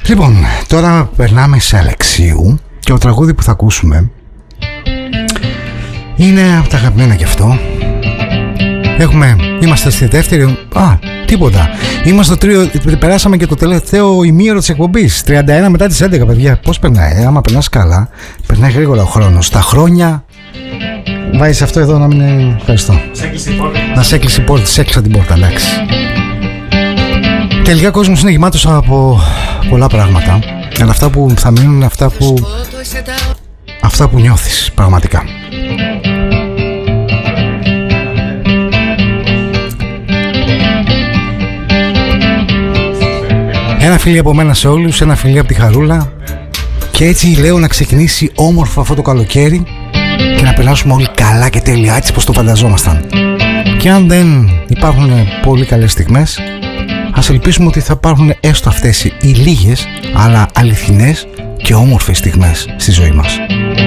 Λοιπόν, τώρα περνάμε σε Αλεξίου και το τραγούδι που θα ακούσουμε είναι από τα αγαπημένα και αυτό. Είμαστε στη δεύτερη. Τίποτα. Είμαστε στο τρίο. Περάσαμε και το τελευταίο ημίωρο της εκπομπής. 31 μετά τις 11, παιδιά. Πώς περνάει, άμα περνάς καλά, περνάει γρήγορα ο χρόνος. Τα χρόνια. Βάζεις αυτό εδώ να μην είναι. Ευχαριστώ. Να σε έκλεισε η πόρτα. Σε έκλεισα την πόρτα, εντάξει. Τελικά ο κόσμος είναι γεμάτος από πολλά πράγματα. Αλλά αυτά που θα μείνουν είναι αυτά που νιώθεις πραγματικά. Ένα φιλί από μένα σε όλους, ένα φιλί από τη Χαρούλα. Και έτσι λέω να ξεκινήσει όμορφα αυτό το καλοκαίρι και να περάσουμε όλοι καλά και τέλεια, έτσι πως το φανταζόμασταν. Και αν δεν υπάρχουν πολύ καλές στιγμές, ας ελπίσουμε ότι θα υπάρχουν έστω αυτές οι λίγες αλλά αληθινές και όμορφες στιγμές στη ζωή μας.